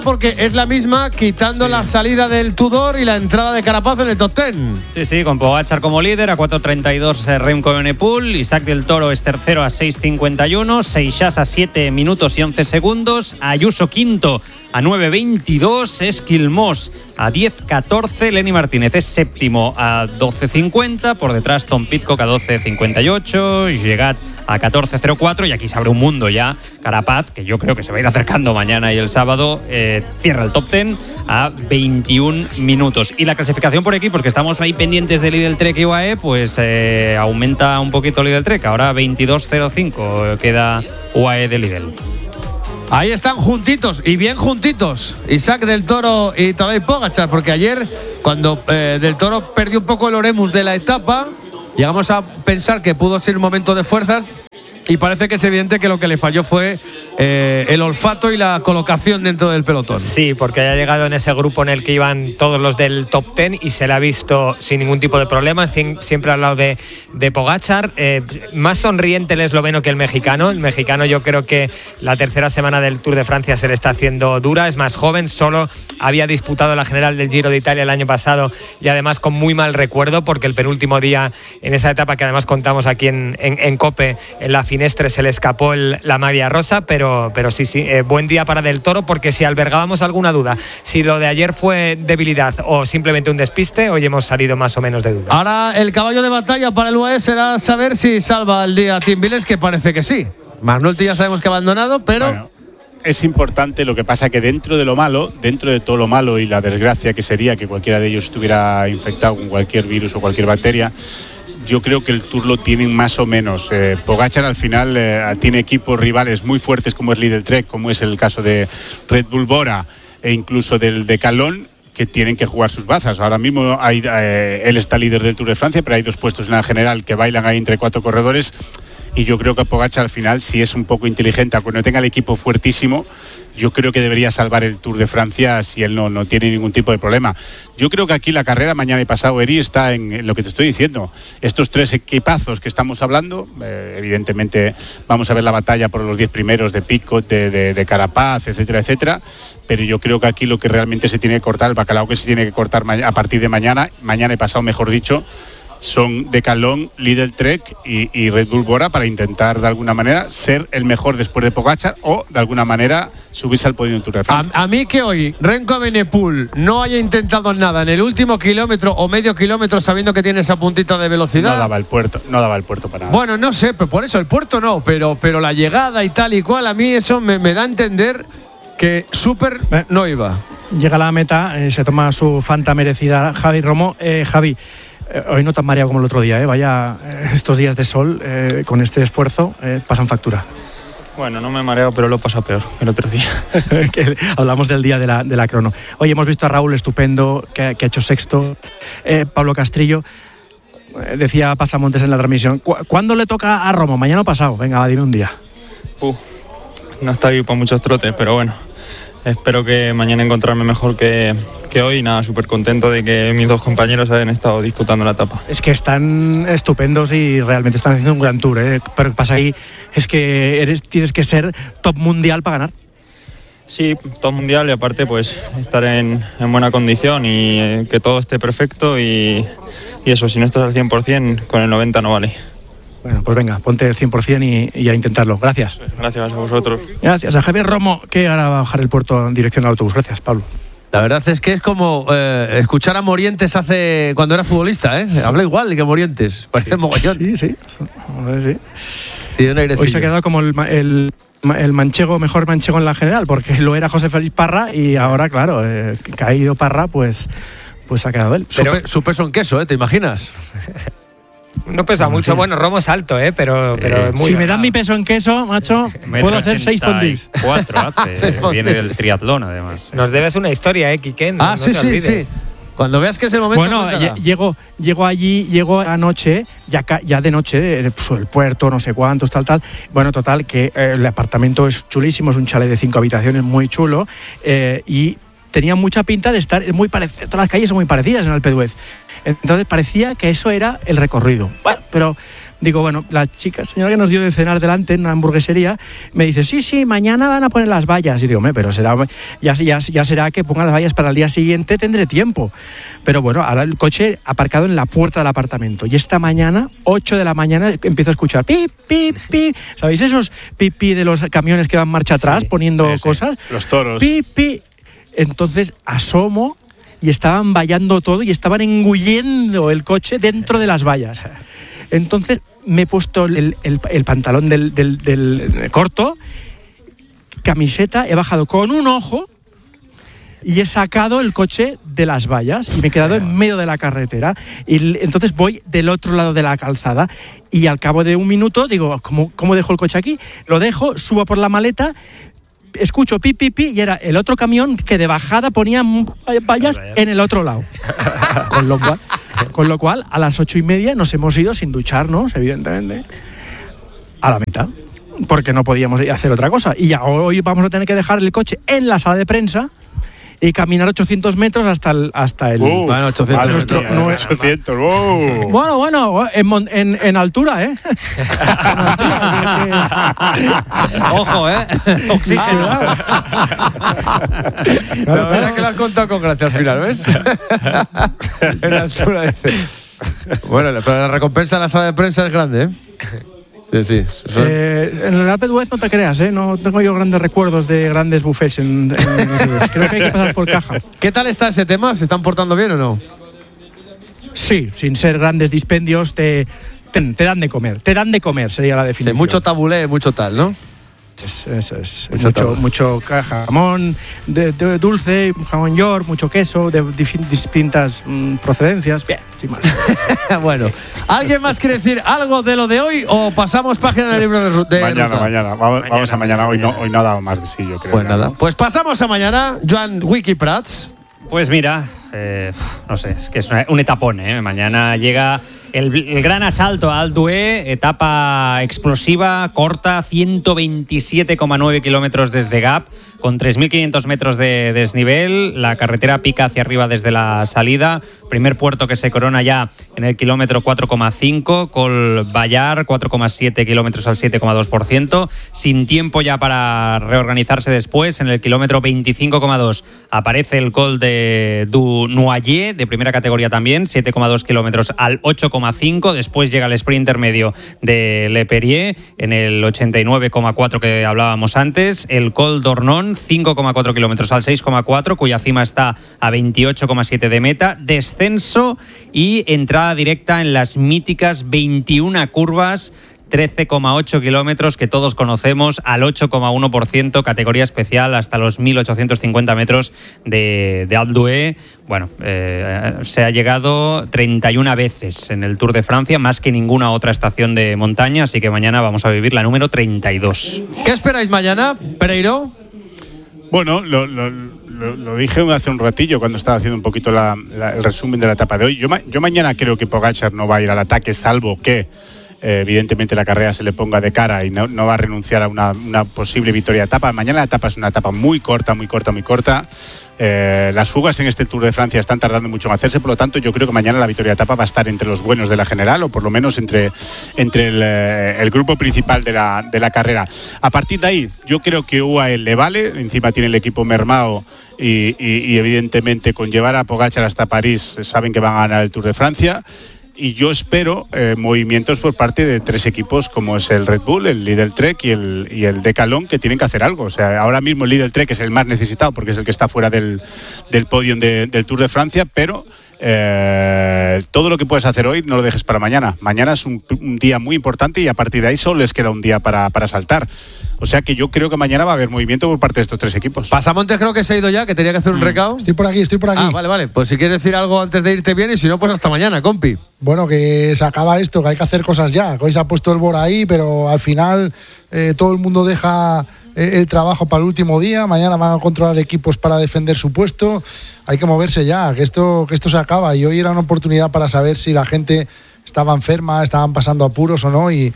porque es la misma, quitando la salida del Tudor y la entrada de Carapaz en el top 10. Sí, con Pogačar como líder a 4.32 Remco Evenepoel, Isaac del Toro es tercero a 6.51, Seixas a 7 minutos y 11 segundos, Ayuso quinto a 9.22, Esquilmós a 10.14, Lenny Martínez es séptimo a 12.50, por detrás Tom Pidcock a 12.58, Jegat a 14.04 y aquí se abre un mundo ya. Carapaz, que yo creo que se va a ir acercando mañana y el sábado, cierra el top 10 a 21 minutos. Y la clasificación por equipos, que estamos ahí pendientes de Lidl Trek y UAE, pues aumenta un poquito Lidl Trek, ahora 22.05 queda UAE de Lidl. Ahí están juntitos, y bien juntitos, Isaac del Toro y Tadej Pogačar, porque ayer, cuando del Toro perdió un poco el oremus de la etapa, llegamos a pensar que pudo ser un momento de fuerzas, y parece que es evidente que lo que le falló fue el olfato y la colocación dentro del pelotón. Sí, porque haya llegado en ese grupo en el que iban todos los del top 10 y se le ha visto sin ningún tipo de problemas, siempre al lado de Pogačar. Más sonriente el esloveno que el mexicano. El mexicano, yo creo que la tercera semana del Tour de Francia se le está haciendo dura, es más joven, solo había disputado la general del Giro de Italia el año pasado y además con muy mal recuerdo, porque el penúltimo día en esa etapa que además contamos aquí en COPE, en la Finestre, se le escapó la María Rosa, pero sí, buen día para Del Toro, porque si albergábamos alguna duda, si lo de ayer fue debilidad o simplemente un despiste, hoy hemos salido más o menos de dudas. Ahora el caballo de batalla para el UAE será saber si salva el día Tim Willems, que parece que sí. McNulty ya sabemos que ha abandonado, pero... Bueno, es importante, lo que pasa que dentro de todo lo malo y la desgracia que sería que cualquiera de ellos estuviera infectado con cualquier virus o cualquier bacteria, yo creo que el Tour lo tienen más o menos. Pogačar al final tiene equipos rivales muy fuertes como es Lidl Trek, como es el caso de Red Bull Bora e incluso del Decathlon, que tienen que jugar sus bazas. Ahora mismo él está líder del Tour de Francia, pero hay dos puestos en la general que bailan ahí entre 4 corredores. Y yo creo que Pogačar al final, si es un poco inteligente, aunque no tenga el equipo fuertísimo, yo creo que debería salvar el Tour de Francia si él no tiene ningún tipo de problema. Yo creo que aquí la carrera mañana y pasado, Eri, está en lo que te estoy diciendo. Estos 3 equipazos que estamos hablando, evidentemente vamos a ver la batalla por los 10 primeros de Pidcock, de Carapaz, etcétera, etcétera. Pero yo creo que aquí lo que realmente se tiene que cortar, el bacalao que se tiene que cortar a partir de mañana y pasado, mejor dicho, son Decathlon, Lidl Trek y Red Bull Bora, para intentar de alguna manera ser el mejor después de Pogačar o de alguna manera subirse al podio del Tour de Francia. A mí que hoy Remco Evenepoel no haya intentado nada en el último kilómetro o medio kilómetro, sabiendo que tiene esa puntita de velocidad. No daba el puerto para nada. Bueno, no sé, pero por eso el puerto no, pero la llegada y tal y cual, a mí eso me da a entender que súper no iba. Llega a la meta, se toma su Fanta merecida Javi Romo. Javi, hoy no tan mareado como el otro día, vaya, estos días de sol con este esfuerzo pasan factura. Bueno, no me he mareado, pero lo he pasado peor que el otro día. Que hablamos del día de la crono. Hoy hemos visto a Raúl estupendo, que ha hecho sexto. Pablo Castrillo, decía Pasamontes en la transmisión, ¿cuándo le toca a Romo? ¿Mañana o pasado? Venga, dime un día. No está ahí para muchos trotes, pero bueno. Espero que mañana encontrarme mejor que hoy. Nada, súper contento de que mis 2 compañeros hayan estado disputando la etapa. Es que están estupendos y realmente están haciendo un gran tour, Pero lo que pasa ahí es que tienes que ser top mundial para ganar. Sí, top mundial y aparte pues estar en buena condición y que todo esté perfecto y eso, si no estás al 100%, con el 90% no vale. Bueno, pues venga, ponte el 100% y a intentarlo. Gracias. Gracias a vosotros. Gracias a Javier Romo, que ahora va a bajar el puerto en dirección al autobús. Gracias, Pablo. La verdad es que es como escuchar a Morientes cuando era futbolista, Habla igual que Morientes. Parece mogollón. Sí. Tiene un airecillo. Hoy se ha quedado como el manchego, mejor manchego en la general, porque lo era José Félix Parra y ahora, claro, caído Parra, pues ha quedado él. Su peso en queso, ¿te imaginas? No pesa mucho. Bueno, Romo es alto, pero muy si me dan mi peso en queso, macho, puedo hacer 6 fondis. 4 hace. Viene del triatlón, además. Nos debes una historia, Quique. Sí. Cuando veas que es el momento. Bueno, llego anoche, ya de noche, el puerto, no sé cuántos, tal. Bueno, total, que el apartamento es chulísimo, es un chalet de 5 habitaciones muy chulo y tenía mucha pinta de estar muy parecido. Todas las calles son muy parecidas en Alpe d'Huez. Entonces parecía que eso era el recorrido. Bueno, pero Digo, bueno, la señora que nos dio de cenar delante en una hamburguesería, me dice, sí, mañana van a poner las vallas. Y digo, pero ya será que pongan las vallas para el día siguiente, tendré tiempo. Pero bueno, ahora el coche aparcado en la puerta del apartamento. Y esta mañana, 8 de la mañana, empiezo a escuchar pip, pip, pip. ¿Sabéis esos pipí de los camiones que van marcha atrás poniendo cosas? Los toros. Pip, pip. Entonces asomo y estaban vallando todo y estaban engullendo el coche dentro de las vallas. Entonces me he puesto el pantalón del corto, camiseta, he bajado con un ojo y he sacado el coche de las vallas y me he quedado en medio de la carretera. Y entonces voy del otro lado de la calzada y al cabo de un minuto digo, ¿cómo dejo el coche aquí? Lo dejo, subo por la maleta, escucho pi, pi, pi, y era el otro camión que de bajada ponía vallas en el otro lado. Con lo cual, a las 8:30 nos hemos ido sin ducharnos, evidentemente, a la mitad, porque no podíamos hacer otra cosa. Y ya hoy vamos a tener que dejar el coche en la sala de prensa y caminar 800 metros hasta el bueno, 800 nuestro, metros. 800, wow. Bueno, en altura, ¿eh? Ojo, oxígeno. La verdad es que lo has contado con gracia al final, ¿ves? En altura dice. Bueno, pero la recompensa en la sala de prensa es grande, ¿eh? Sí. En el Alpe d'Huez no te creas, no tengo yo grandes recuerdos de grandes buffets. Creo que hay que pasar por caja. ¿Qué tal está ese tema? ¿Se están portando bien o no? Sí, sin ser grandes dispendios, te dan de comer, sería la definición. Sí, mucho tabulé, mucho tal, ¿no? Eso es. Mucho jamón de dulce, jamón york, mucho queso de distintas procedencias. Bien, sin más. Bueno, ¿alguien más quiere decir algo de lo de hoy o pasamos página en el libro de Mañana. Vamos a mañana. Hoy no ha dado más de sí, yo creo. Pues nada. Pues pasamos a mañana. Joan Wiki Prats. Pues mira, no sé, es que es un etapón, ¿eh? Mañana llega el gran asalto a Alpe d'Huez, etapa explosiva, corta, 127,9 kilómetros desde Gap, con 3.500 metros de desnivel. La carretera pica hacia arriba desde la salida. Primer puerto que se corona ya en el kilómetro 4,5, Col Ballar, 4,7 kilómetros al 7,2%. Sin tiempo ya para reorganizarse después. En el kilómetro 25,2 aparece el Col de du Noyer, de primera categoría también, 7,2 kilómetros al 8,5. Después llega el sprint intermedio de Le Perrier en el 89,4 que hablábamos antes. El Col d'Ornon, 5,4 kilómetros al 6,4, cuya cima está a 28,7 de meta. Descenso y entrada directa en las míticas 21 curvas, 13,8 kilómetros que todos conocemos, al 8,1%, categoría especial hasta los 1.850 metros de Alpe d'Huez. Bueno, se ha llegado 31 veces en el Tour de Francia, más que ninguna otra estación de montaña, así que mañana vamos a vivir la número 32. ¿Qué esperáis mañana, Pereiro? Bueno, lo dije hace un ratillo cuando estaba haciendo un poquito el resumen de la etapa de hoy. Yo mañana creo que Pogačar no va a ir al ataque, salvo que evidentemente la carrera se le ponga de cara y no va a renunciar a una posible victoria de etapa. Mañana la etapa es una etapa muy corta. Las fugas en este Tour de Francia están tardando mucho en hacerse, por lo tanto yo creo que mañana la victoria de etapa va a estar entre los buenos de la general, o por lo menos entre el grupo principal de la carrera. A partir de ahí yo creo que UAE le vale, encima tiene el equipo mermado y evidentemente con llevar a Pogačar hasta París saben que van a ganar el Tour de Francia. Y yo espero movimientos por parte de tres equipos como es el Red Bull, el Lidl Trek y el Decathlon, que tienen que hacer algo. O sea, ahora mismo el Lidl Trek es el más necesitado porque es el que está fuera del podium del Tour de Francia, pero todo lo que puedes hacer hoy no lo dejes para mañana. Mañana es un día muy importante y a partir de ahí solo les queda un día para saltar. O sea que yo creo que mañana va a haber movimiento por parte de estos tres equipos. Pasamontes creo que se ha ido ya, que tenía que hacer un recado. Estoy por aquí. Ah, vale. Pues si quieres decir algo antes de irte bien y si no, pues hasta mañana, compi. Bueno, que se acaba esto, que hay que hacer cosas ya. Hoy se ha puesto el Bora ahí, pero al final todo el mundo deja el trabajo para el último día. Mañana van a controlar equipos para defender su puesto. Hay que moverse ya, que esto se acaba. Y hoy era una oportunidad para saber si la gente estaba enferma, estaban pasando apuros o no. Y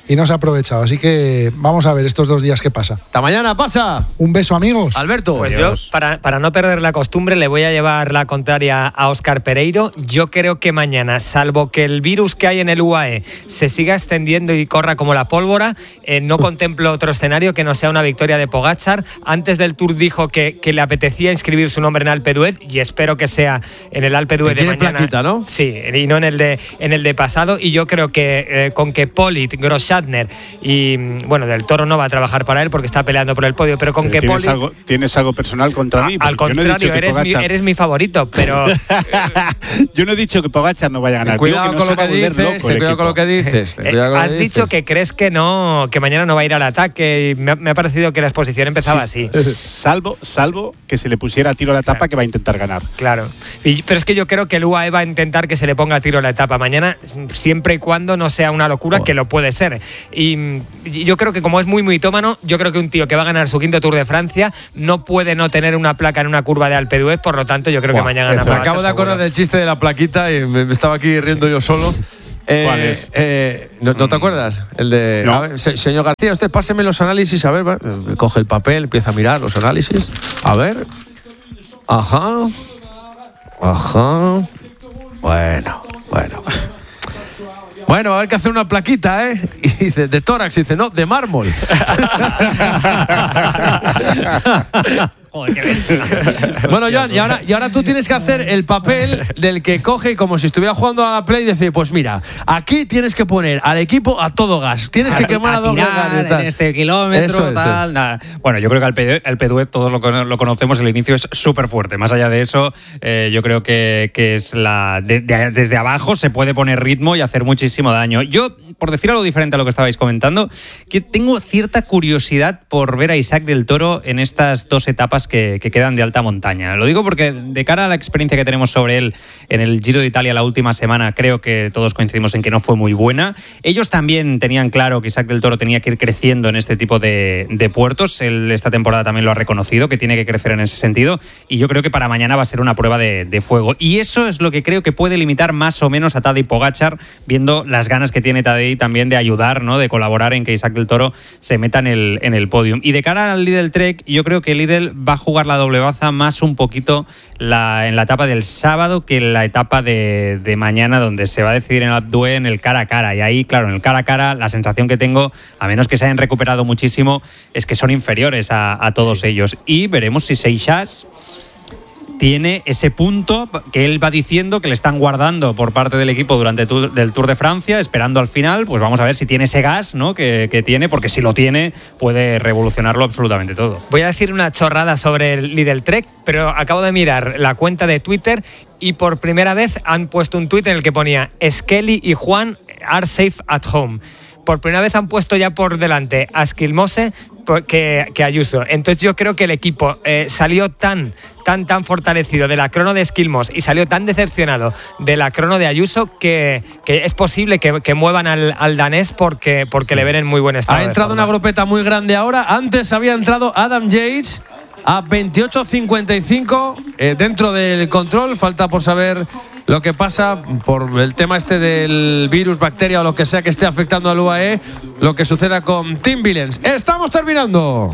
y no se ha aprovechado. Así que vamos a ver estos 2 días qué pasa. Hasta mañana, pasa. Un beso, amigos. Alberto. Pues yo, para no perder la costumbre, le voy a llevar la contraria a Óscar Pereiro. Yo creo que mañana, salvo que el virus que hay en el UAE se siga extendiendo y corra como la pólvora, no contemplo otro escenario que no sea una victoria de Pogačar. Antes del Tour dijo que le apetecía inscribir su nombre en Alpe d'Huez, y espero que sea en el Alpe d'Huez de mañana. Plaquita, ¿no? Sí, y no en el de pasado. Y yo creo que con que Polit, Grossschartner y bueno, Del Toro no va a trabajar para él porque está peleando por el podio, pero con que Polit... ¿Tienes algo personal contra mí? Al contrario, eres mi favorito, pero... Yo no he dicho que Pogačar no vaya a ganar. Cuidado con lo que dices, cuidado con lo que dices. Has dicho que crees que mañana no va a ir al ataque, y me ha parecido que la exposición empezaba así. Salvo que se le pusiera a tiro a la etapa, que va a intentar ganar. Claro, pero es que yo creo que el UAE va a intentar que se le ponga a tiro a la etapa mañana, siempre y cuando no sea una locura, que lo puede ser. Y yo creo que como es muy mitómano, yo creo que un tío que va a ganar su 5º Tour de Francia no puede no tener una placa en una curva de Alpe d'Huez, por lo tanto yo creo que mañana gana. Me acabo de acordar del chiste de la plaquita y me estaba aquí riendo yo solo. ¿Cuál es? ¿No te acuerdas? El de... No. A ver, señor García, usted páseme los análisis, a ver, va. Coge el papel, empieza a mirar los análisis. A ver. Ajá. Bueno, va a haber que hacer una plaquita, ¿eh? Y dice, de tórax, y dice, no, de mármol. Joder, qué bestia. Bueno, Joan, y ahora tú tienes que hacer el papel del que coge y como si estuviera jugando a la Play, y dice, pues mira, aquí tienes que poner al equipo a todo gas. Tienes que quemar a doble gas. En este kilómetro, tal, nada. Bueno, yo creo que Alpe d'Huez todos lo conocemos, el inicio es súper fuerte. Más allá de eso, yo creo que es desde abajo se puede poner ritmo y hacer muchísimo daño. Yo, por decir algo diferente a lo que estabais comentando, que tengo cierta curiosidad por ver a Isaac Del Toro en estas 2 etapas que quedan de alta montaña. Lo digo porque de cara a la experiencia que tenemos sobre él en el Giro de Italia la última semana, creo que todos coincidimos en que no fue muy buena. Ellos también tenían claro que Isaac Del Toro tenía que ir creciendo en este tipo de puertos. Él esta temporada también lo ha reconocido, que tiene que crecer en ese sentido, y yo creo que para mañana va a ser una prueba de fuego. Y eso es lo que creo que puede limitar más o menos a Tadej Pogačar, viendo las ganas que tiene Tadej también de ayudar, ¿no? De colaborar en que Isaac Del Toro se meta en el podium. Y de cara al Lidl Trek, yo creo que Lidl va a jugar la doble baza más un poquito en la etapa del sábado que en la etapa de mañana, donde se va a decidir en el Alpe d'Huez en el cara a cara. Y ahí, claro, en el cara a cara, la sensación que tengo, a menos que se hayan recuperado muchísimo, es que son inferiores a todos ellos. Y veremos si Seixas tiene ese punto que él va diciendo que le están guardando por parte del equipo durante el Tour de Francia, esperando al final. Pues vamos a ver si tiene ese gas, ¿no? que tiene, porque si lo tiene puede revolucionarlo absolutamente todo. Voy a decir una chorrada sobre el Lidl Trek, pero acabo de mirar la cuenta de Twitter y por primera vez han puesto un tuit en el que ponía Skelly y Juan are safe at home. Por primera vez han puesto ya por delante a Skilmose que Ayuso. Entonces yo creo que el equipo salió tan fortalecido de la crono de Skilmos y salió tan decepcionado de la crono de Ayuso que es posible que muevan al danés porque le ven en muy buen estado. Ha entrado una grupeta muy grande ahora. Antes había entrado Adam Yates a 28.55 dentro del control. Falta por saber lo que pasa por el tema este del virus, bacteria o lo que sea que esté afectando al UAE, lo que suceda con Tim Willems. Estamos terminando.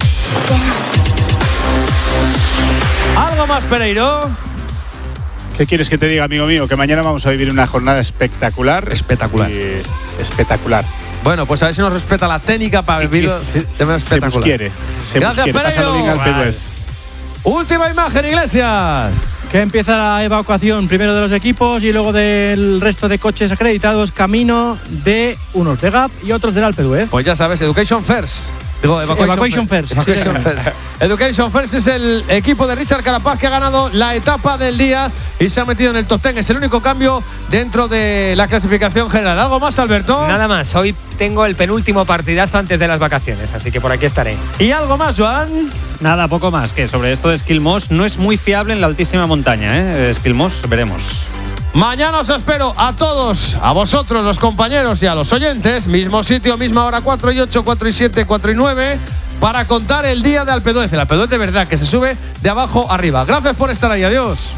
¿Algo más, Pereiro? ¿Qué quieres que te diga, amigo mío? Que mañana vamos a vivir una jornada espectacular. Espectacular. Espectacular. Bueno, pues a ver si nos respeta la técnica para vivir de manera espectacular. Gracias, Pereiro. Pásalo bien al Alpe d'Huez. Última imagen, Iglesias. Que empieza la evacuación primero de los equipos y luego del resto de coches acreditados, camino de unos de Gap y otros del Alpe d'Huez. Pues ya sabes, Education First. Digo, Evacuation First. Education First es el equipo de Richard Carapaz que ha ganado la etapa del día y se ha metido en el top 10. Es el único cambio dentro de la clasificación general. ¿Algo más, Alberto? Nada más. Hoy tengo el penúltimo partidazo antes de las vacaciones, así que por aquí estaré. ¿Y algo más, Joan? Nada, poco más. Que sobre esto de Skilmos no es muy fiable en la altísima montaña, ¿eh? Skilmos, veremos. Mañana os espero a todos, a vosotros, los compañeros y a los oyentes, mismo sitio, misma hora, 4 y 8, 4 y 7, 4 y 9, para contar el día de Alpe d'Huez. El Alpe d'Huez de verdad, que se sube de abajo arriba. Gracias por estar ahí, adiós.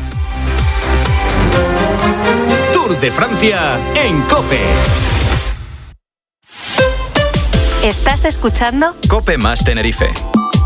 Tour de Francia en COPE. Estás escuchando Cope más Tenerife.